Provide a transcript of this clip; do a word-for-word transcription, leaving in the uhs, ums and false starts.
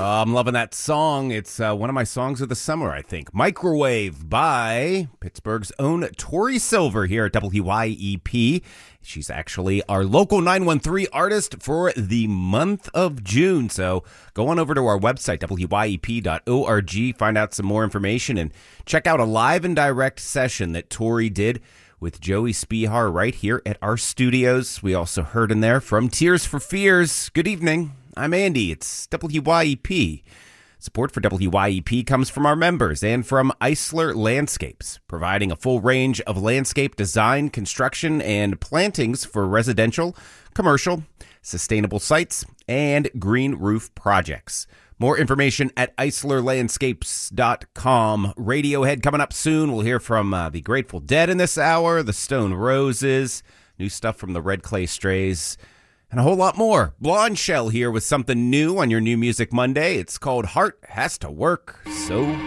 Uh, I'm loving that song. It's uh, one of my songs of the summer, I think. Microwave by Pittsburgh's own Tori Silver here at W Y E P. She's actually our local nine one three artist for the month of June. So go on over to our website, W Y E P dot org, find out some more information, and check out a live and direct session that Tori did with Joey Spihar right here at our studios. We also heard in there from Tears for Fears. Good evening. I'm Andy. It's W Y E P. Support for W Y E P comes from our members and from Eisler Landscapes, providing a full range of landscape design, construction, and plantings for residential, commercial, sustainable sites, and green roof projects. More information at eisler landscapes dot com. Radiohead coming up soon. We'll hear from uh, the Grateful Dead in this hour, the Stone Roses, new stuff from the Red Clay Strays, and a whole lot more. Blonde Shell here with something new on your New Music Monday. It's called Heart Has to Work So